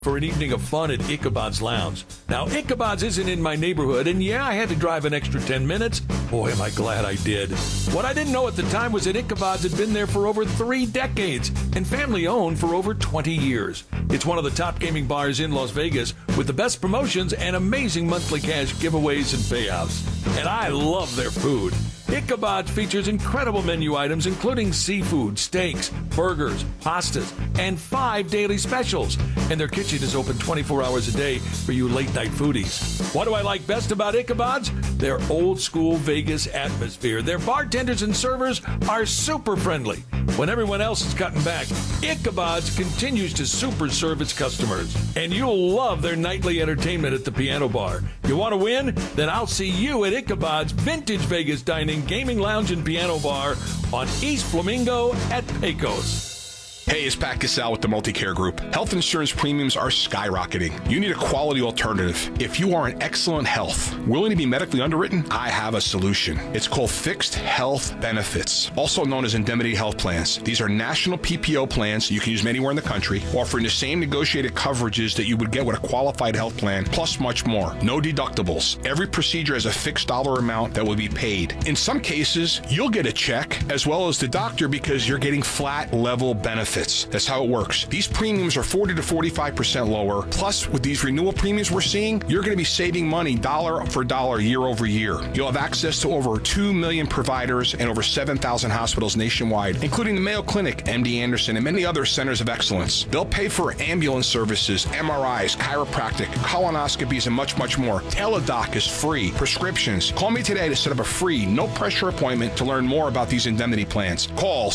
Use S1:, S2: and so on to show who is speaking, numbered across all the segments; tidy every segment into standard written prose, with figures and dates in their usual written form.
S1: for an evening of fun at Ichabod's Lounge. Now, Ichabod's isn't in my neighborhood, and yeah, I had to drive an extra 10 minutes. Boy, am I glad I did. What I didn't know at the time was that Ichabod's had been there for over 3 decades and family-owned for over 20 years. It's one of the top gaming bars in Las Vegas with the best promotions and amazing monthly cash giveaways and payouts. And I love their food. Ichabod's features incredible menu items including seafood, steaks, burgers, pastas, and 5 daily specials. And their kitchen is open 24 hours a day for you late-night foodies. What do I like best about Ichabod's? Their old-school Vegas atmosphere. Their bartenders and servers are super friendly. When everyone else is cutting back, Ichabod's continues to super serve its customers. And you'll love their nightly entertainment at the piano bar. You want to win? Then I'll see you at Ichabod's Vintage Vegas Dining, Gaming Lounge, and Piano Bar on East Flamingo at Pecos.
S2: Hey, it's Pat Casale with the Multicare Group. Health insurance premiums are skyrocketing. You need a quality alternative. If you are in excellent health, willing to be medically underwritten, I have a solution. It's called Fixed Health Benefits, also known as Indemnity Health Plans. These are national PPO plans you can use anywhere in the country, offering the same negotiated coverages that you would get with a qualified health plan, plus much more. No deductibles. Every procedure has a fixed dollar amount that will be paid. In some cases, you'll get a check as well as the doctor because you're getting flat level benefits. That's how it works. These premiums are 40 to 45% lower. Plus, with these renewal premiums we're seeing, you're going to be saving money dollar for dollar year over year. You'll have access to over 2 million providers and over 7,000 hospitals nationwide, including the Mayo Clinic, MD Anderson, and many other centers of excellence. They'll pay for ambulance services, MRIs, chiropractic, colonoscopies, and much, much more. Teladoc is free. Prescriptions. Call me today to set up a free, no-pressure appointment to learn more about these indemnity plans. Call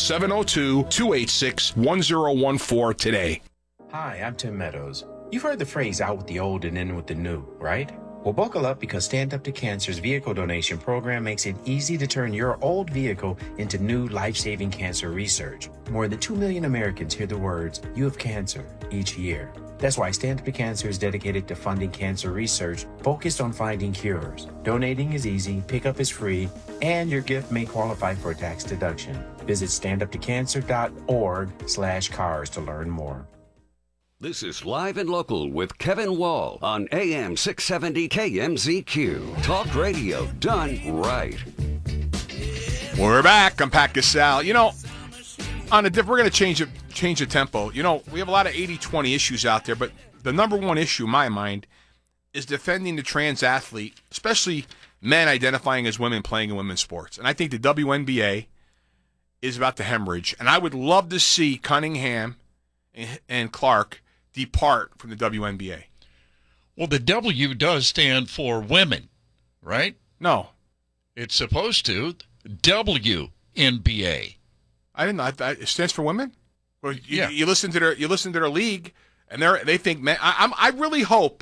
S2: 702-286-1014 today.
S3: Hi, I'm Tim Meadows. You've heard the phrase out with the old and in with the new, right? Well, buckle up because Stand Up to Cancer's vehicle donation program makes it easy to turn your old vehicle into new life-saving cancer research. More than 2 million Americans hear the words, "You have cancer," each year. That's why Stand Up to Cancer is dedicated to funding cancer research focused on finding cures. Donating is easy, pickup is free, and your gift may qualify for a tax deduction. Visit standuptocancer.org/cars to learn more.
S4: This is Live and Local with Kevin Wall on AM 670 KMZQ. Talk radio done right.
S2: We're back. I'm Pat Casale. You know, we're going to change the tempo. You know, we have a lot of 80-20 issues out there, but the number one issue in my mind is defending the trans athlete, especially men identifying as women playing in women's sports. And I think the WNBA is about to hemorrhage. And I would love to see Cunningham and Clark depart from the WNBA.
S5: Well, the W does stand for women, right?
S2: No.
S5: It's supposed to. WNBA.
S2: I didn't know. It stands for women? Well,
S5: Yeah.
S2: You listen to their league, and they think men. I really hope.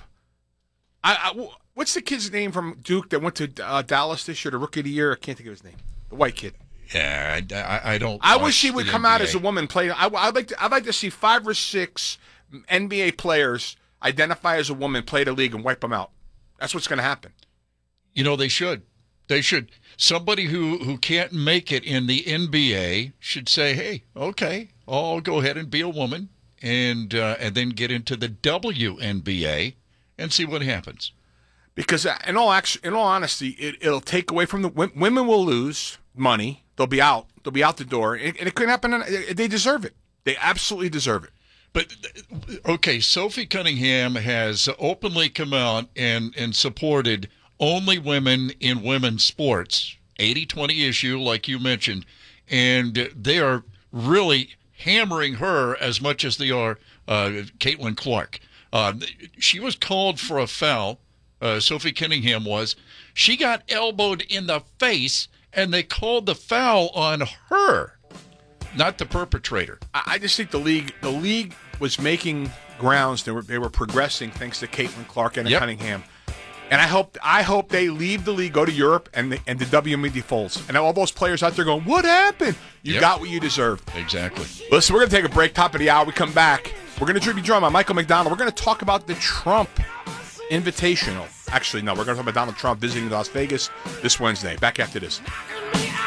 S2: What's the kid's name from Duke that went to Dallas this year, the Rookie of the Year? I can't think of his name. The white kid.
S5: Yeah, I don't.
S2: I wish she would come out as a woman. Play. I'd like to see 5 or 6 NBA players identify as a woman, play the league, and wipe them out. That's what's going to happen.
S5: You know, they should. They should. Somebody who can't make it in the NBA should say, "Hey, okay, I'll go ahead and be a woman, and then get into the WNBA and see what happens."
S2: Because in all honesty, it'll take away from the women. Will lose money. They'll be out. They'll be out the door, and it couldn't happen. They deserve it. They absolutely deserve it.
S5: But, okay, Sophie Cunningham has openly come out and supported only women in women's sports, 80-20 issue, like you mentioned, and they are really hammering her as much as they are Caitlin Clark. She was called for a foul, Sophie Cunningham was. She got elbowed in the face, and they called the foul on her, not the perpetrator.
S2: I just think the league was making grounds. They were progressing thanks to Caitlin Clark and Cunningham. And I hope they leave the league, go to Europe, and the WNBA folds. And all those players out there going, "What happened?" You got what you deserved.
S5: Exactly.
S2: Listen, we're going to take a break, top of the hour. We come back. We're going to tribute drum on Michael McDonald. We're going to talk about the Trump Invitational. Actually, no, we're going to talk about Donald Trump visiting Las Vegas this Wednesday. Back after this.